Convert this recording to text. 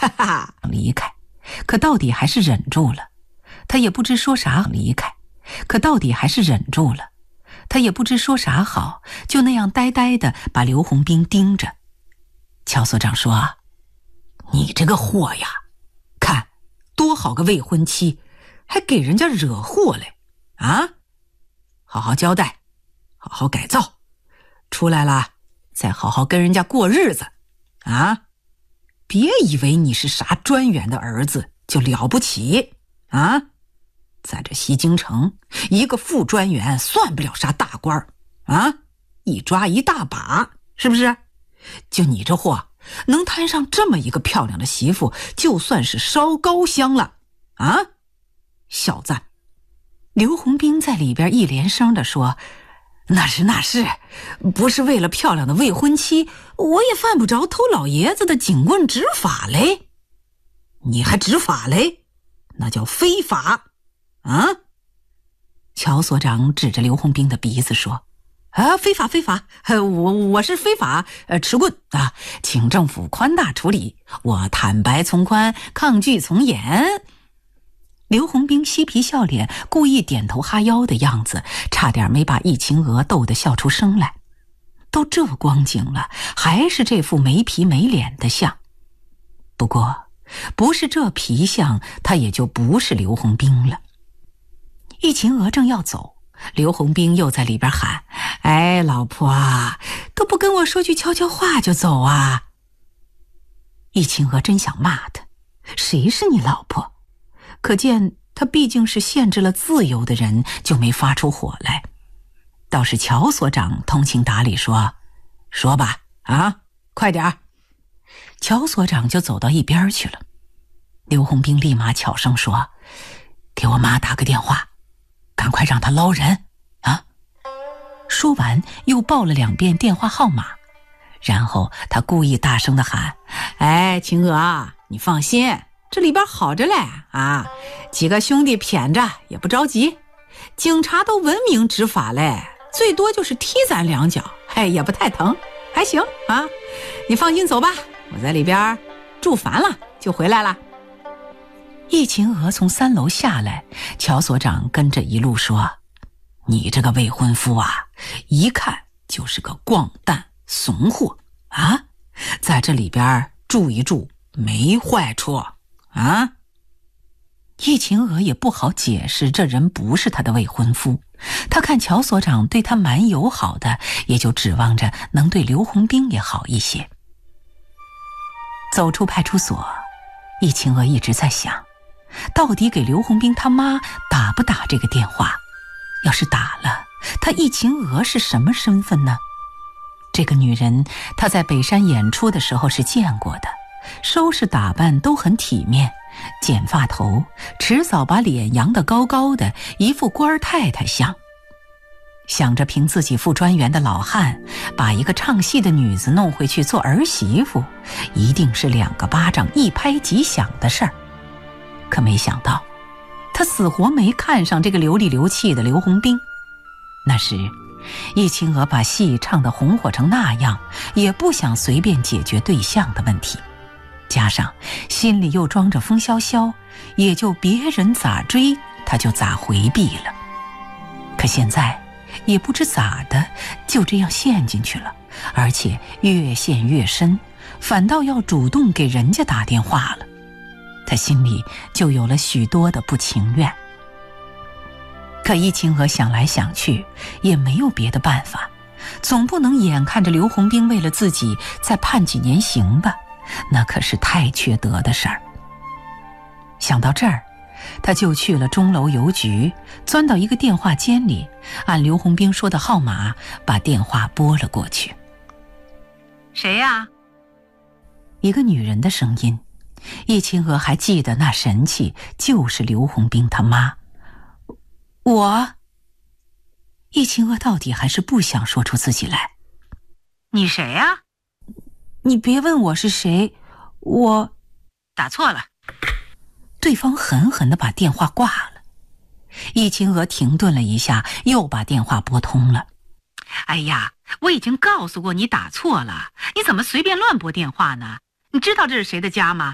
哈哈，离开，可到底还是忍住了。他也不知说啥离开，可到底还是忍住了。他也不知说啥好，就那样呆呆地把刘洪兵盯着。乔所长说：“你这个货呀，看多好个未婚妻，还给人家惹祸嘞啊！好好交代，好好改造，出来了再好好跟人家过日子啊！别以为你是啥专员的儿子就了不起啊！在这西京城，一个副专员算不了啥大官啊，一抓一大把，是不是？就你这货，能摊上这么一个漂亮的媳妇，就算是烧高香了啊！小子！”刘洪兵在里边一连声地说：“那是，不是为了漂亮的未婚妻，我也犯不着偷老爷子的警棍执法嘞。你还执法嘞？那叫非法啊！”乔所长指着刘洪兵的鼻子说：“啊，非法！我是非法持棍啊，请政府宽大处理，我坦白从宽，抗拒从严。”刘洪兵嬉皮笑脸，故意点头哈腰的样子，差点没把易秦娥逗得笑出声来。都这光景了，还是这副没皮没脸的相。不过，不是这皮相，他也就不是刘洪兵了。易秦娥正要走，刘洪兵又在里边喊：“哎，老婆啊，都不跟我说句悄悄话就走啊！”易秦娥真想骂他，谁是你老婆？可见他毕竟是限制了自由的人，就没发出火来。倒是乔所长通情达理说：“说吧，啊，快点儿。”乔所长就走到一边去了。刘洪兵立马悄声说：“给我妈打个电话，赶快让她捞人啊！”说完又报了2遍电话号码，然后他故意大声地喊：“哎，秦娥啊，你放心，这里边好着嘞啊！几个兄弟谝着也不着急，警察都文明执法嘞，最多就是踢咱2脚，也不太疼，还行啊！你放心走吧，我在里边住烦了就回来了。”易秦娥从3楼下来，乔所长跟着一路说：“你这个未婚夫啊，一看就是个光蛋怂货啊，在这里边住一住没坏处啊。”易秦娥也不好解释这人不是他的未婚夫，他看乔所长对他蛮友好的，也就指望着能对刘洪兵也好一些。走出派出所，易秦娥一直在想，到底给刘洪兵他妈打不打这个电话？要是打了，他易秦娥是什么身份呢？这个女人她在北山演出的时候是见过的，收拾打扮都很体面，剪发头，迟早把脸扬得高高的，一副官太太相。想着凭自己副专员的老汉把一个唱戏的女子弄回去做儿媳妇，一定是2个巴掌一拍即响的事儿。可没想到他死活没看上这个流里流气的刘洪兵。那时易秦娥把戏唱得红火成那样，也不想随便解决对象的问题，加上心里又装着风萧萧，也就别人咋追他就咋回避了。可现在也不知咋的，就这样陷进去了，而且越陷越深，反倒要主动给人家打电话了。他心里就有了许多的不情愿。可易秦娥想来想去，也没有别的办法，总不能眼看着刘洪兵为了自己再判几年刑吧，那可是太缺德的事儿。想到这儿，他就去了钟楼邮局，钻到一个电话间里，按刘洪兵说的号码把电话拨了过去。 谁呀？ 一个女人的声音，易秦娥还记得那神气，就是刘洪兵他妈。我。易秦娥到底还是不想说出自己来。 你谁呀？ 你别问我是谁，我打错了。 对方狠狠地把电话挂了。易秦娥停顿了一下，又把电话拨通了。 哎呀，我已经告诉过你打错了，你怎么随便乱拨电话呢？你知道这是谁的家吗？